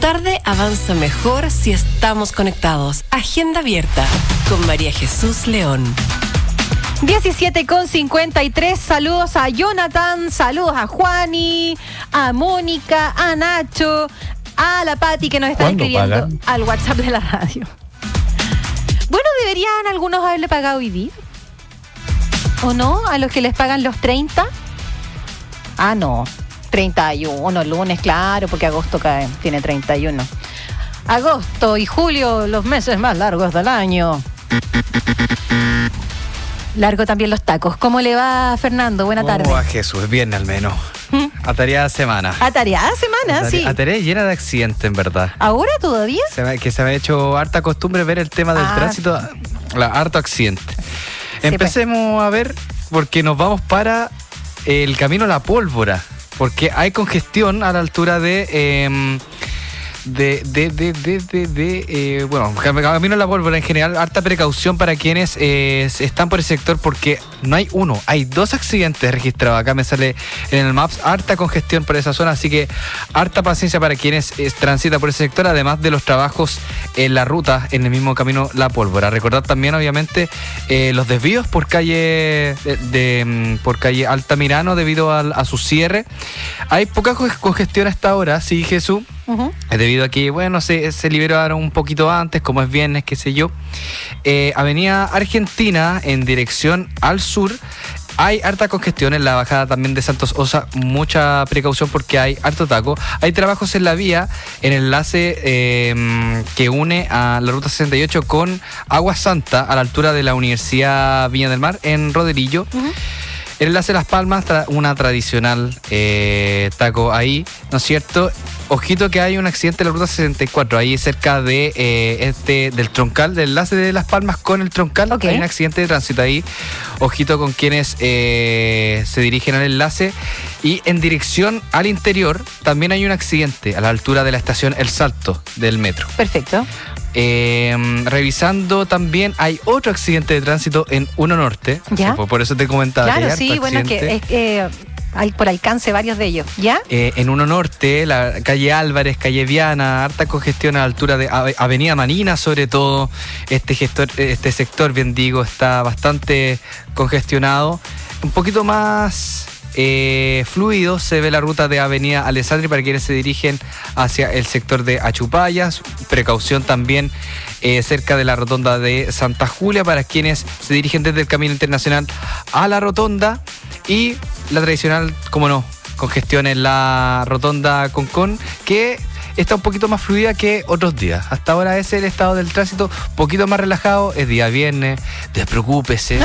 tarde avanza mejor si estamos conectados. Agenda abierta con María Jesús León. 17:53. Saludos a Jonathan, saludos a Juani, a Mónica, a Nacho, a la Pati que nos está escribiendo pagan? al WhatsApp de la radio. Bueno, deberían algunos haberle pagado hoy día, ¿o no? A los que les pagan los 30. Ah, no, 31, lunes, claro, porque agosto tiene 31. Agosto y julio, los meses más largos del año. Largo también los tacos. ¿Cómo le va, Fernando? Buena tarde. ¿Cómo va, Jesús? Bien al menos. Atareada semana. Atareada semana, sí. Atareada llena de accidentes, en verdad. ¿Ahora todavía? Se me ha hecho harta costumbre ver el tema del tránsito, harto accidente. Empecemos a ver, porque nos vamos para el camino a La Pólvora, porque hay congestión a la altura de camino a La Pólvora en general. Harta precaución para quienes están por el sector, porque no hay uno, hay 2 accidentes registrados. Acá me sale en el Maps, harta congestión por esa zona, así que harta paciencia para quienes transitan por ese sector, además de los trabajos en la ruta en el mismo camino La Pólvora. Recordar también, obviamente, los desvíos por calle por calle Altamirano debido a su cierre. Hay poca congestión hasta ahora, sí, Jesús. Debido a que, bueno, se liberaron un poquito antes, como es viernes, qué sé yo. Avenida Argentina, en dirección al sur, hay harta congestión. En la bajada también de Santos Osa, mucha precaución porque hay harto taco. Hay trabajos en la vía, en el enlace que une a la ruta 68 con Agua Santa, a la altura de la Universidad Viña del Mar, en Roderillo. El enlace Las Palmas, una tradicional taco ahí, ¿no es cierto? Ojito que hay un accidente en la ruta 64, ahí cerca de del troncal, del enlace de Las Palmas con el troncal. Hay un accidente de tránsito ahí. Ojito con quienes se dirigen al enlace. Y en dirección al interior también hay un accidente a la altura de la estación El Salto del metro. Perfecto. Revisando también hay otro accidente de tránsito en Uno Norte. ¿Ya? Por eso te comentaba. Claro, sí, bueno, hay por alcance varios de ellos, ¿ya? En Uno Norte, la calle Álvarez, calle Viana, harta congestión a la altura de Avenida Marina, sobre todo. Este sector, bien digo, está bastante congestionado. Un poquito más fluido se ve la ruta de Avenida Alessandri para quienes se dirigen hacia el sector de Achupayas. Precaución también cerca de la rotonda de Santa Julia para quienes se dirigen desde el Camino Internacional a la rotonda. Y la tradicional, como no, congestión en la rotonda Concón, que está un poquito más fluida que otros días. Hasta ahora es el estado del tránsito, un poquito más relajado. Es día viernes, despreocúpese.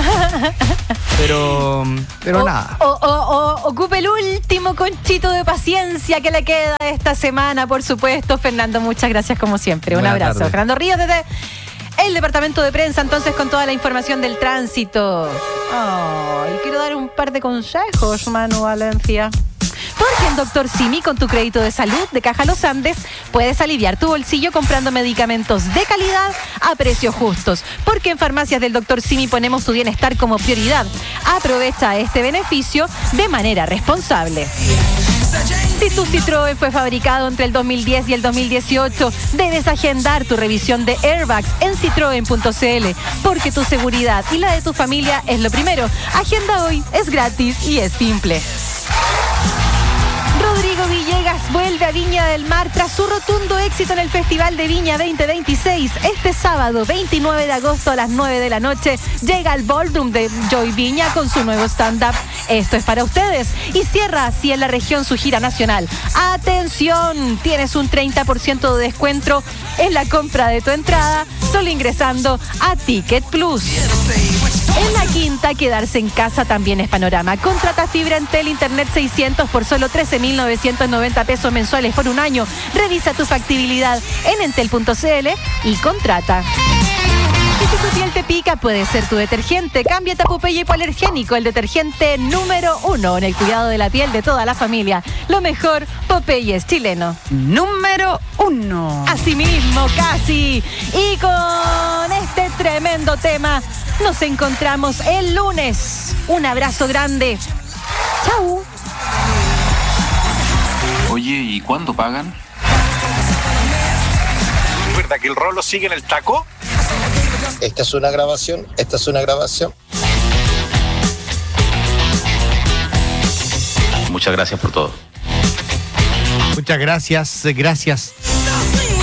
pero nada. Ocupe el último conchito de paciencia que le queda esta semana, por supuesto. Fernando, muchas gracias como siempre. Un abrazo. Tarde. Fernando Ríos desde el departamento de prensa, entonces, con toda la información del tránsito. Quiero dar un par de consejos, Manu Valencia. Porque en Dr. Simi, con tu crédito de salud de Caja Los Andes, puedes aliviar tu bolsillo comprando medicamentos de calidad a precios justos. Porque en Farmacias del Dr. Simi ponemos tu bienestar como prioridad. Aprovecha este beneficio de manera responsable. Si tu Citroën fue fabricado entre el 2010 y el 2018, debes agendar tu revisión de airbags en citroen.cl, porque tu seguridad y la de tu familia es lo primero. Agenda hoy, es gratis y es simple. Rodrigo Villegas vuelve a Viña del Mar tras su rotundo éxito en el Festival de Viña 2026. Este sábado, 29 de agosto a las 9 de la noche, llega al Ballroom de Joy Viña con su nuevo stand-up. Esto es para ustedes. Y cierra así en la región su gira nacional. ¡Atención! Tienes un 30% de descuento en la compra de tu entrada, solo ingresando a Ticket Plus. En La Quinta, quedarse en casa también es panorama. Contrata fibra Entel Internet 600 por solo 13.990 pesos mensuales por un año. Revisa tu factibilidad en entel.cl y contrata. Y si tu piel te pica, puede ser tu detergente. Cámbiate a Popeye Hipoalergénico, el detergente número 1 en el cuidado de la piel de toda la familia. Lo mejor, Popeye es chileno. Número 1. Asimismo, casi. Y con este tremendo tema, nos encontramos el lunes. Un abrazo grande. Chau. Oye, ¿y cuándo pagan? ¿Es verdad que el Rolo sigue en el taco? Esta es una grabación. Muchas gracias por todo. Muchas gracias.